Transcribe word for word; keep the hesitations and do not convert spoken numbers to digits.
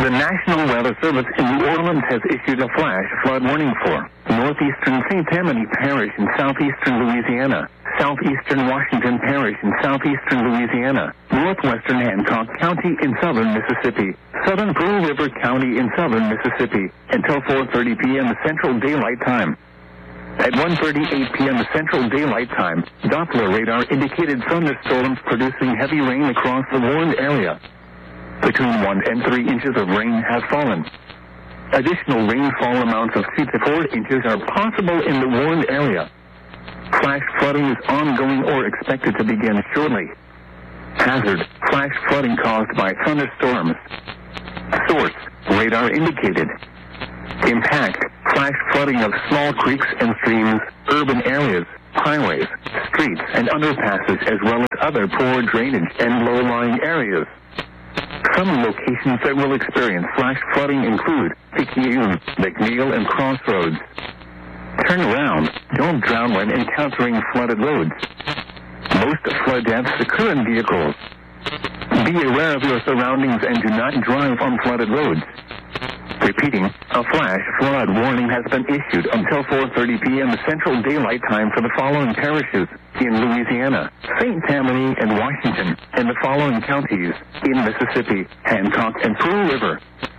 The National Weather Service in New Orleans has issued a flash flood warning for northeastern Saint Tammany Parish in southeastern Louisiana, southeastern Washington Parish in southeastern Louisiana, northwestern Hancock County in southern Mississippi, southern Pearl River County in southern Mississippi, until four thirty p.m. Central Daylight Time. At one thirty-eight p.m. Central Daylight Time, Doppler radar indicated thunderstorms producing heavy rain across the warned area. Between one and three inches of rain have fallen. Additional rainfall amounts of two to four inches are possible in the warned area. Flash flooding is ongoing or expected to begin shortly. Hazard: flash flooding caused by thunderstorms. Source: radar indicated. Impact: flash flooding of small creeks and streams, urban areas, highways, streets, and underpasses, as well as other poor drainage and low-lying areas. Some locations that will experience flash flooding include Picayune, McNeil, and Crossroads. Turn around. Don't drown when encountering flooded roads. Most flood deaths occur in vehicles. Be aware of your surroundings and do not drive on flooded roads. Repeating, a flash flood warning has been issued until four thirty p.m. Central Daylight Time for the following parishes in Louisiana, Saint Tammany and Washington, and the following counties in Mississippi, Hancock and Pearl River.